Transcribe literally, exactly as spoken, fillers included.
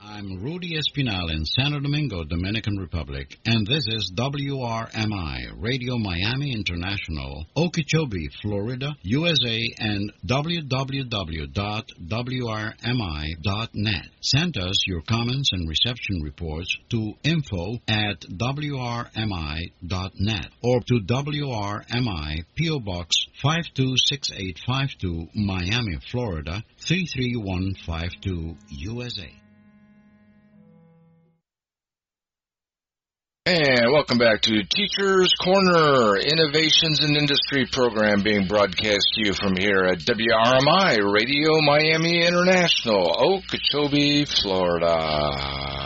I'm Rudy Espinal in Santo Domingo, Dominican Republic, and this is W R M I, Radio Miami International, Okeechobee, Florida, U S A, and w w w dot w r m i dot net. Send us your comments and reception reports to info at w r m i dot net or to W R M I, P O. Box five two six eight five two, Miami, Florida, three three one five two, U S A. And welcome back to Teachers Corner, Innovations in Industry program being broadcast to you from here at W R M I, Radio Miami International, Okeechobee, Florida.